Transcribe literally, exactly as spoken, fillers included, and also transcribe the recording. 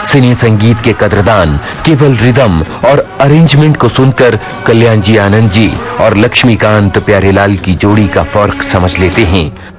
सिने संगीत के कदरदान केवल रिदम और अरेंजमेंट को सुनकर कल्याण जी आनंद जी और लक्ष्मीकांत प्यारेलाल की जोड़ी का फर्क समझ लेते हैं।